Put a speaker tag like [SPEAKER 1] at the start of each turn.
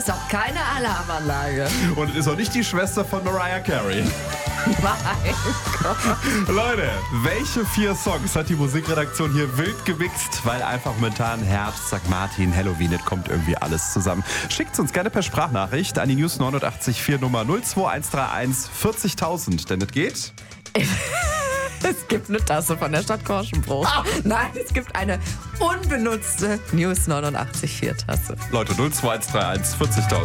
[SPEAKER 1] Ist doch keine Alarmanlage.
[SPEAKER 2] Und es ist auch nicht die Schwester von Mariah Carey.
[SPEAKER 1] Mein Gott.
[SPEAKER 2] Leute, welche 4 Songs hat die Musikredaktion hier wild gemixt? Weil einfach momentan Herbst, St. Martin, Halloween, es kommt irgendwie alles zusammen. Schickt's uns gerne per Sprachnachricht an die News 89.4 Nummer 02131 40.000. Denn es geht...
[SPEAKER 1] Es gibt eine Tasse von der Stadt Korschenbruch. Nein, es gibt eine unbenutzte News 89.4 Tasse.
[SPEAKER 2] Leute, 02131 40.000.